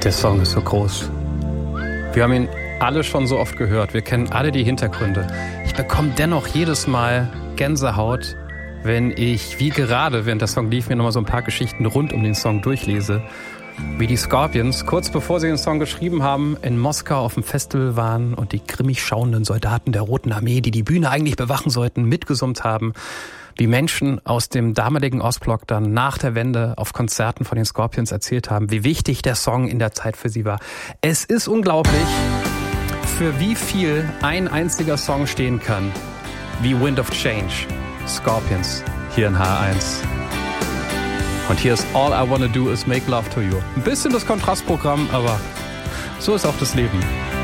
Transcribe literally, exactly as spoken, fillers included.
Der Song ist so groß. Wir haben ihn alle schon so oft gehört. Wir kennen alle die Hintergründe. Ich bekomme dennoch jedes Mal Gänsehaut, wenn ich, wie gerade, während der Song lief, mir nochmal so ein paar Geschichten rund um den Song durchlese. Wie die Scorpions, kurz bevor sie den Song geschrieben haben, in Moskau auf dem Festival waren und die grimmig schauenden Soldaten der Roten Armee, die die Bühne eigentlich bewachen sollten, mitgesummt haben. Wie Menschen aus dem damaligen Ostblock dann nach der Wende auf Konzerten von den Scorpions erzählt haben, wie wichtig der Song in der Zeit für sie war. Es ist unglaublich, für wie viel ein einziger Song stehen kann, wie Wind of Change. Scorpions, hier in H eins. Und hier ist All I Wanna Do Is Make Love to You. Ein bisschen das Kontrastprogramm, aber so ist auch das Leben.